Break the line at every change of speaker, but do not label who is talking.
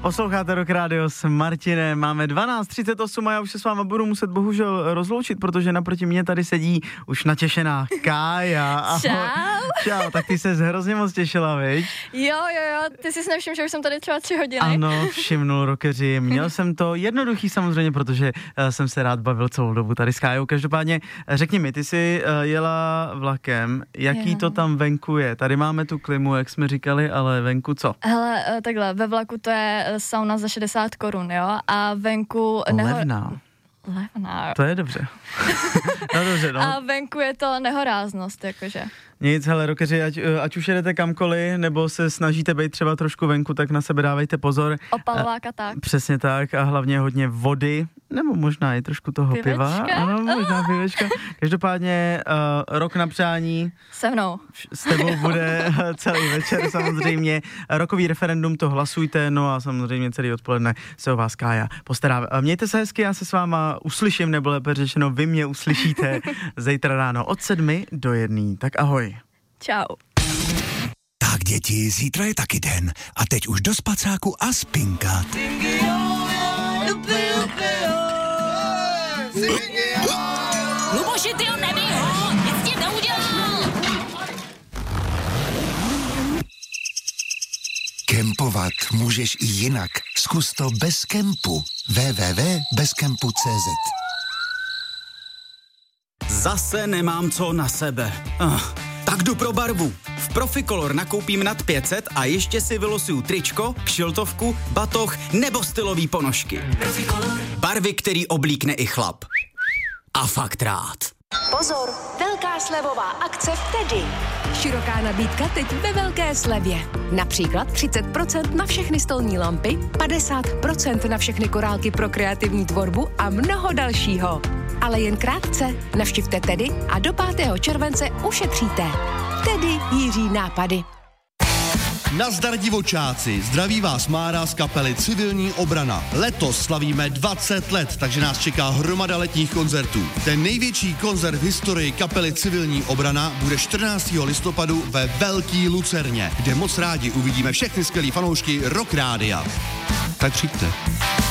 Posloucháte Rock Radio s Martinem, máme 12:38 a já už se s váma budu muset bohužel rozloučit, protože naproti mě tady sedí už natěšená Kája. Čau, tak ty ses hrozně moc těšila, viď?
Jo, ty jsi nevšiml, že už jsem tady třeba 3 hodiny.
Ano, všimnul, rockeři, měl jsem to jednoduchý samozřejmě, protože jsem se rád bavil celou dobu tady s Kájou. Každopádně řekni mi, ty jsi jela vlakem, jaký to tam venku je? Tady máme tu klimu, jak jsme říkali, ale venku co?
Hele, takhle, ve vlaku to je sauna za 60 korun, jo, a venku...
Levná. To je dobře. No dobře, no.
A venku je to nehoráznost, jakože.
Nic, hele, rockeři, ať už jedete kamkoliv, nebo se snažíte být třeba trošku venku, tak na sebe dávejte pozor.
Opalovák a tak.
Přesně tak a hlavně hodně vody, nebo možná i trošku toho piva. Ano, možná pivečka. Každopádně rok na přání.
Se mnou.
S tebou bude celý večer samozřejmě. Rokový referendum, to hlasujte, no a samozřejmě celý odpoledne se o vás Kája postará. Mějte se hezky, já se s váma uslyším, nebo lépe řečeno, vy mě uslyšíte zítra ráno od 7 do 1. Tak ahoj.
Čau.
Tak děti, zítra je taky den a teď už do spacáku a spinkat.
Luboši, ty ho nebij ho, nic ti neudělal.
Kempovat můžeš i jinak. Zkus to bez kempu. www.bezkempu.cz.
Zase nemám co na sebe. Tak jdu pro barvu. V Proficolor nakoupím nad 500 a ještě si vylosuju tričko, kšiltovku, batoh nebo stylový ponožky. Barvy, který oblíkne i chlap. A fakt rád.
Pozor, velká slevová akce v Tedy. Široká nabídka teď ve velké slevě. Například 30% na všechny stolní lampy, 50% na všechny korálky pro kreativní tvorbu a mnoho dalšího. Ale jen krátce. Navštivte Tedy a do 5. července ušetříte. Tedy Jiří nápady.
Nazdar divočáci, zdraví vás Mára z kapely Civilní obrana. Letos slavíme 20 let, takže nás čeká hromada letních koncertů. Ten největší koncert v historii kapely Civilní obrana bude 14. listopadu ve Velký Lucerně, kde moc rádi uvidíme všechny skvělý fanoušky Rock Rádia. Tak přijďte.